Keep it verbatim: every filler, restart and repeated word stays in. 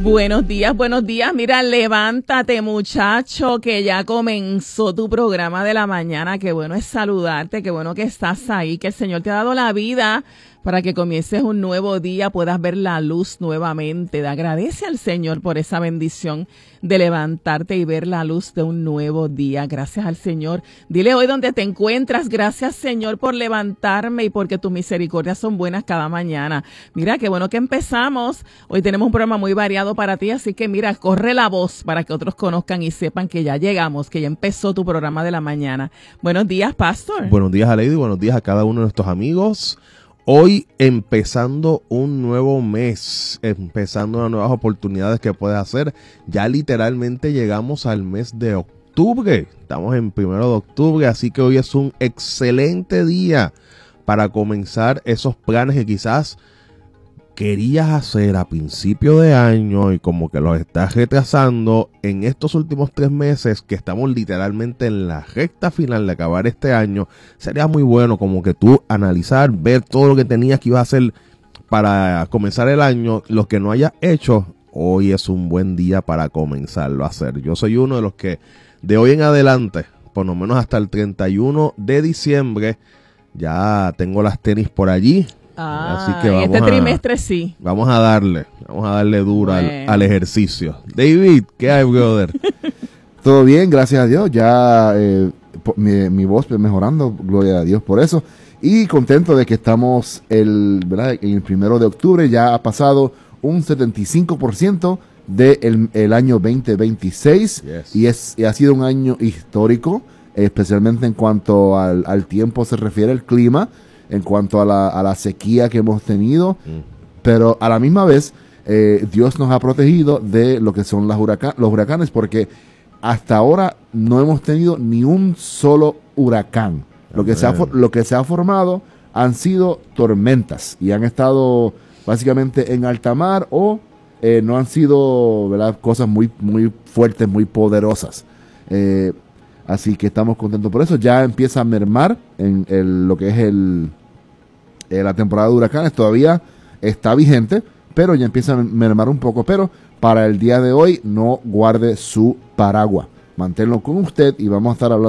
Buenos días, buenos días. Mira, levántate, muchacho, que ya comenzó tu programa de la mañana. Qué bueno es saludarte, qué bueno que estás ahí, que el Señor te ha dado la vida para que comiences un nuevo día, puedas ver la luz nuevamente. Agradece al Señor por esa bendición de levantarte y ver la luz de un nuevo día. Gracias al Señor. Dile hoy donde te encuentras, gracias Señor por levantarme y porque tus misericordias son buenas cada mañana. Mira, qué bueno que empezamos. Hoy tenemos un programa muy variado para ti, así que mira, corre la voz para que otros conozcan y sepan que ya llegamos, que ya empezó tu programa de la mañana. Buenos días, Pastor. Buenos días a Lady, buenos días a cada uno de nuestros amigos. Hoy empezando un nuevo mes, empezando unas nuevas oportunidades que puedes hacer. Ya literalmente llegamos al mes de octubre. Estamos en primero de octubre, así que hoy es un excelente día para comenzar esos planes que quizás querías hacer a principio de año y como que los estás retrasando en estos últimos tres meses que estamos literalmente en la recta final de acabar este año. Sería muy bueno como que tú analizar, ver todo lo que tenías que ibas a hacer para comenzar el año, lo que no hayas hecho. Hoy es un buen día para comenzarlo a hacer. Yo soy uno de los que de hoy en adelante, por lo menos hasta el treinta y uno de diciembre, ya tengo las tenis por allí. Ah, así que vamos en este a, trimestre sí. Vamos a darle, vamos a darle duro bueno. al, al ejercicio. David, ¿qué hay, brother? Todo bien, gracias a Dios. Ya eh, mi, mi voz mejorando, gloria a Dios por eso. Y contento de que estamos el, ¿verdad? en el primero de octubre. Ya ha pasado un setenta y cinco por ciento del el año veinte veintiséis. Yes. Y, es, y ha sido un año histórico, especialmente en cuanto al, al tiempo se refiere, el clima. En cuanto a la, a la sequía que hemos tenido, mm. pero a la misma vez eh, Dios nos ha protegido de lo que son las huraca- los huracanes, porque hasta ahora no hemos tenido ni un solo huracán. Lo que, se ha, lo que se ha formado han sido tormentas y han estado básicamente en alta mar o eh, no han sido, ¿verdad?, cosas muy, muy fuertes, muy poderosas. Eh, Así que estamos contentos por eso. Ya empieza a mermar en el, lo que es el, eh, la temporada de huracanes. Todavía está vigente, pero ya empieza a mermar un poco. Pero para el día de hoy no guarde su paraguas. Manténlo con usted y vamos a estar hablando